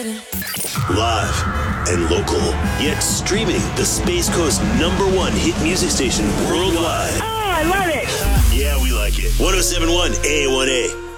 Live and local, yet streaming the Space Coast #1 hit music station worldwide. Oh, I love it. Yeah, we like it. 107.1 A1A.